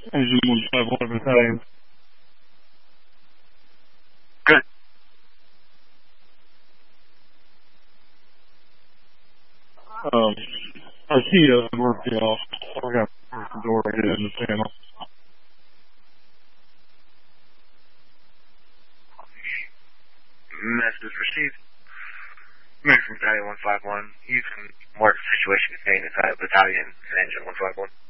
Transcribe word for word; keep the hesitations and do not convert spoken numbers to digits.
Engine one five one battalion. Good. Um, our key doesn't work, you know. We're going to push the door right in the panel. Message received. American Battalion one five one. You can mark the situation contained inside Battalion and Engine one five one.